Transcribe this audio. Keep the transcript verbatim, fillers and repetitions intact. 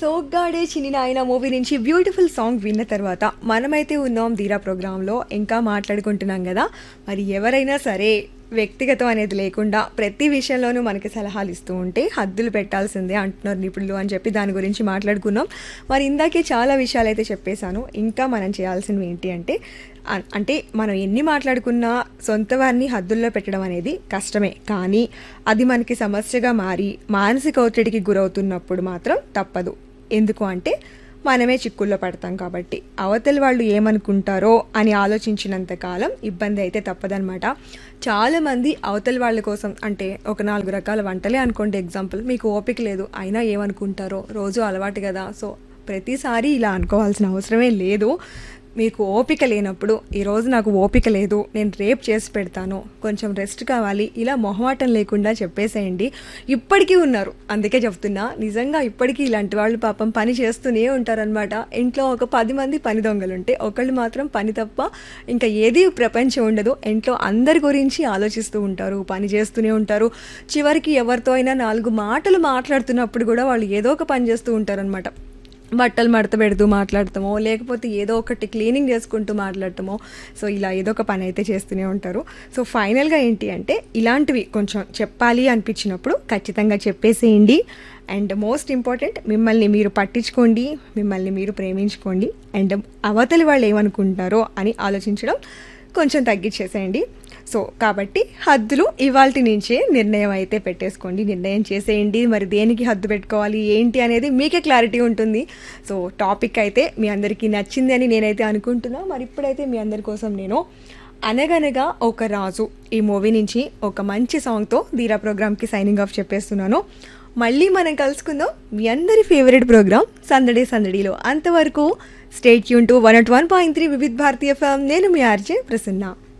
సోగ్గాడే చిన్ని నాయన మూవీ నుంచి beautiful song విన్న తర్వాత మనమైతే ఉన్నాం ధీరా ప్రోగ్రాంలో ఇంకా మాట్లాడుకుంటున్నాం కదా. మరి ఎవరైనా సరే వ్యక్తిగతం అనేది లేకుండా ప్రతి విషయంలోనూ మనకి సలహాలు ఇస్తూ ఉంటే హద్దులు పెట్టాల్సిందే అంటున్నారు నిపుణులు అని చెప్పి దాని గురించి మాట్లాడుకున్నాం. మరి ఇందాకే చాలా విషయాలు అయితే చెప్పేశాను. ఇంకా మనం చేయాల్సినవి ఏంటి అంటే అ- అంటే మనం ఎన్ని మాట్లాడుకున్నా సొంత వారిని హద్దుల్లో పెట్టడం అనేది కష్టమే, కానీ అది మనకి సమస్యగా మారి మానసిక ఒత్తిడికి గురవుతున్నప్పుడు మాత్రం తప్పదు. ఎందుకు అంటే మనమే చిక్కుల్లో పడతాం కాబట్టి. అవతలి వాళ్ళు ఏమనుకుంటారో అని ఆలోచించినంత కాలం ఇబ్బంది అయితే తప్పదనమాట. చాలామంది అవతలి వాళ్ళ కోసం అంటే ఒక నాలుగు రకాల వంటలే అనుకోండి ఎగ్జాంపుల్, మీకు ఓపిక లేదు అయినా ఏమనుకుంటారో రోజు అలవాటు కదా, సో ప్రతిసారి ఇలా అనుకోవాల్సిన అవసరమే లేదు. మీకు ఓపిక లేనప్పుడు ఈరోజు నాకు ఓపిక లేదు, నేను రేపు చేసి పెడతాను, కొంచెం రెస్ట్ కావాలి, ఇలా మొహమాటం లేకుండా చెప్పేసేయండి. ఇప్పటికీ ఉన్నారు, అందుకే చెప్తున్నా, నిజంగా ఇప్పటికీ ఇలాంటి వాళ్ళు పాపం పని చేస్తూనే ఉంటారనమాట. ఇంట్లో ఒక పది మంది పని దొంగలు ఉంటే ఒకళ్ళు మాత్రం పని తప్ప ఇంకా ఏది ప్రపంచం ఉండదు. ఇంట్లో అందరి గురించి ఆలోచిస్తూ ఉంటారు, పని చేస్తూనే ఉంటారు. చివరికి ఎవరితో అయినా నాలుగు మాటలు మాట్లాడుతున్నప్పుడు కూడా వాళ్ళు ఏదో ఒక పని చేస్తూ ఉంటారనమాట. బట్టలు మడత పెడుతూ మాట్లాడతామో, లేకపోతే ఏదో ఒకటి క్లీనింగ్ చేసుకుంటూ మాట్లాడతామో, సో ఇలా ఏదో ఒక పని అయితే చేస్తూనే ఉంటారు. సో ఫైనల్గా ఏంటి అంటే ఇలాంటివి కొంచెం చెప్పాలి అనిపించినప్పుడు ఖచ్చితంగా చెప్పేసేయండి. అండ్ మోస్ట్ ఇంపార్టెంట్, మిమ్మల్ని మీరు పట్టించుకోండి, మిమ్మల్ని మీరు ప్రేమించుకోండి. అండ్ అవతలి వాళ్ళు ఏమనుకుంటారో అని ఆలోచించడం కొంచెం తగ్గించేసేయండి. సో కాబట్టి హద్దులు ఇవాల్టి నుంచే నిర్ణయం అయితే పెట్టేసుకోండి, నిర్ణయం చేసేయండి. మరి దేనికి హద్దు పెట్టుకోవాలి ఏంటి అనేది మీకే క్లారిటీ ఉంటుంది. సో టాపిక్ అయితే మీ అందరికీ నచ్చింది అని నేనైతే అనుకుంటున్నా. మరి ఇప్పుడైతే మీ అందరి కోసం నేను అనగనగా ఒక రాజు ఈ మూవీ నుంచి ఒక మంచి సాంగ్తో ధీరా ప్రోగ్రామ్కి సైనింగ్ ఆఫ్ చెప్పేస్తున్నాను. మళ్ళీ మనం కలుసుకుందాం మీ అందరి ఫేవరెట్ ప్రోగ్రామ్ సందడి సందడిలో. అంతవరకు stay tune to one not one point three Vividh Bharatiya FM. నేను మీ ఆర్జే ప్రసన్న.